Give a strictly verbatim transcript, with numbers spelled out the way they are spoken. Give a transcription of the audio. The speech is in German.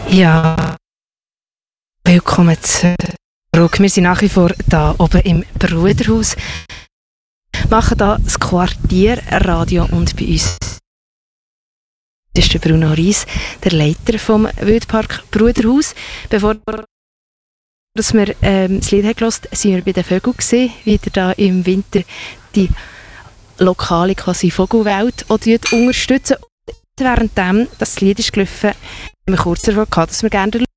Ja, willkommen zurück. Wir sind nach wie vor da oben im Bruderhaus, machen da das Quartierradio und bei uns ist der Bruno Ries, der Leiter vom Wildpark Bruderhaus. Bevor dass wir ähm, das Lied haben gehört, sind wir bei den Vögeln gesehen, wie ihr da im Winter die lokale quasi Vogelwelt auch unterstützen. Währenddem das Lied ist gelaufen, haben wir kurz erwähnt, dass wir gerne